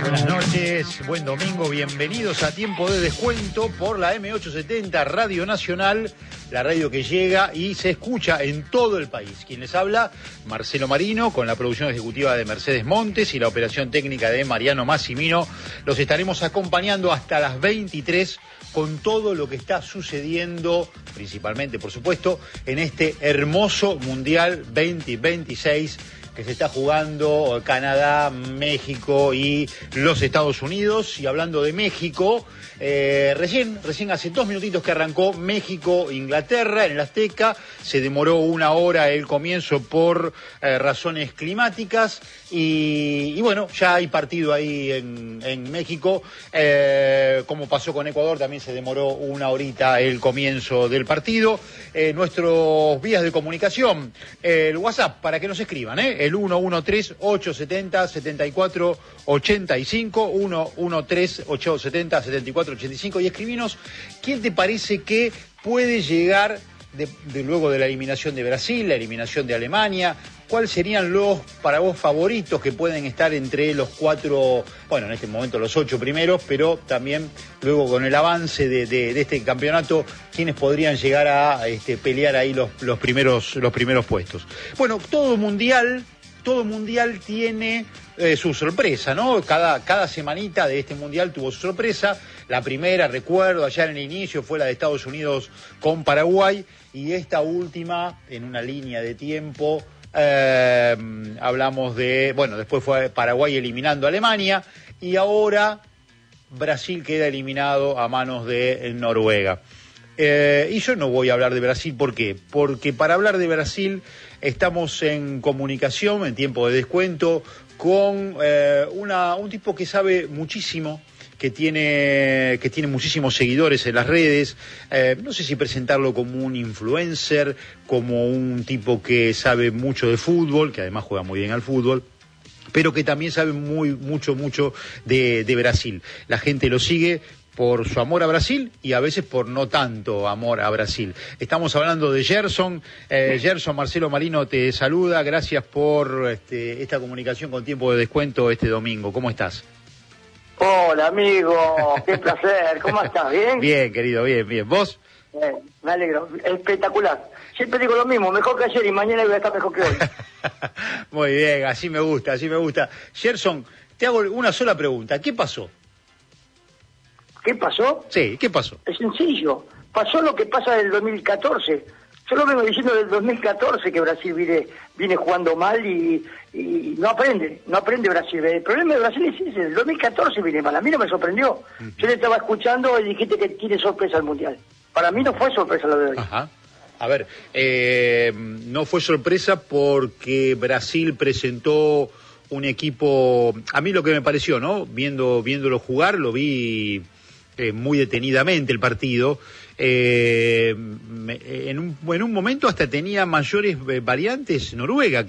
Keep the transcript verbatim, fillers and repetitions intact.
Buenas noches, buen domingo, bienvenidos a Tiempo de Descuento por la eme ochocientos setenta Radio Nacional, la radio que llega y se escucha en todo el país. Quien les habla, Marcelo Marino, con la producción ejecutiva de Mercedes Montes y la operación técnica de Mariano Massimino. Los estaremos acompañando hasta las veintitrés con todo lo que está sucediendo, principalmente, por supuesto, en este hermoso Mundial veinte veintiséis que se está jugando Canadá, México y los Estados Unidos. Y hablando de México, eh, recién, recién hace dos minutitos que arrancó México-Inglaterra en el Azteca. Se demoró una hora el comienzo por eh, razones climáticas y, y bueno, ya hay partido ahí en, en México. Eh, como pasó con Ecuador, también se demoró una horita el comienzo del partido. Eh, nuestros vías de comunicación, el WhatsApp para que nos escriban, ¿eh? El uno uno tres, ocho siete cero, siete cuatro ocho cinco, uno uno tres, ocho siete cero, siete cuatro ocho cinco, y escribinos quién te parece que puede llegar de, de luego de la eliminación de Brasil, la eliminación de Alemania. ¿Cuáles serían los, para vos, favoritos que pueden estar entre los cuatro, bueno, en este momento los ocho primeros, pero también luego con el avance de, de, de este campeonato, quiénes podrían llegar a este, pelear ahí los, los, primeros, los primeros puestos? Bueno, todo mundial, todo mundial tiene eh, su sorpresa, ¿no? Cada, cada semanita de este mundial tuvo su sorpresa. La primera, recuerdo, allá en el inicio, fue la de Estados Unidos con Paraguay, y esta última, en una línea de tiempo, Eh, hablamos de, bueno, después fue Paraguay eliminando a Alemania y ahora Brasil queda eliminado a manos de Noruega. Eh, y yo no voy a hablar de Brasil, ¿por qué? Porque para hablar de Brasil estamos en comunicación, en Tiempo de Descuento, con eh, una, un tipo que sabe muchísimo, que tiene que tiene muchísimos seguidores en las redes. Eh, no sé si presentarlo como un influencer, como un tipo que sabe mucho de fútbol, que además juega muy bien al fútbol, pero que también sabe muy mucho, mucho de, de Brasil. La gente lo sigue por su amor a Brasil y a veces por no tanto amor a Brasil. Estamos hablando de Gerson. Eh, Gerson, Marcelo Marino te saluda. Gracias por este, esta comunicación con Tiempo de Descuento este domingo. ¿Cómo estás? Hola, amigo, qué placer. ¿Cómo estás? ¿Bien? Bien, querido, bien, bien. ¿Vos? Bien, me alegro. Espectacular. Siempre digo lo mismo, mejor que ayer y mañana voy a estar mejor que hoy. Muy bien, así me gusta, así me gusta. Gerson, te hago una sola pregunta. ¿Qué pasó? ¿Qué pasó? Sí, ¿qué pasó? Es sencillo. Pasó lo que pasa del dos mil catorce. Yo lo vengo diciendo del dos mil catorce que Brasil viene, viene jugando mal y, y no aprende, no aprende Brasil. El problema de Brasil es ese, el dos mil catorce viene mal. A mí no me sorprendió. Uh-huh. Yo le estaba escuchando y dijiste que tiene sorpresa el Mundial. Para mí no fue sorpresa lo de hoy. Ajá. A ver, eh, no fue sorpresa porque Brasil presentó un equipo, a mí lo que me pareció, ¿no? Viendo, viéndolo jugar, lo vi eh, muy detenidamente el partido. Eh, en, un, en un momento hasta tenía mayores variantes Noruega